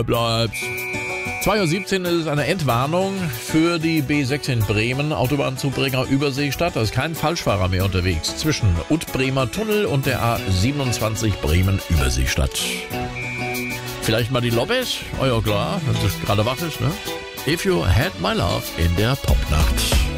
Bleibt's. 2:17 Uhr ist es eine Entwarnung für die B6 in Bremen, Autobahnzubringer Überseestadt. Da ist kein Falschfahrer mehr unterwegs zwischen Ut-Bremer Tunnel und der A27 Bremen-Überseestadt. Vielleicht mal die Lobbys? Oh ja klar, wenn es gerade wach ist, ne? If You Had My Love in der Popnacht.